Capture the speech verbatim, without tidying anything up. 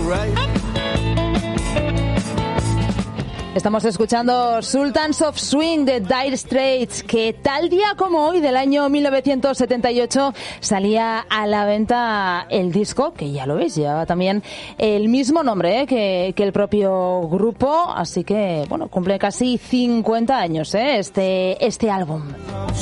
Estamos escuchando Sultans of Swing de Dire Straits, que tal día como hoy del año mil novecientos setenta y ocho salía a la venta el disco, que ya lo veis, llevaba también el mismo nombre ¿eh? que, que el propio grupo, así que bueno, cumple casi cincuenta años ¿eh? este, este álbum.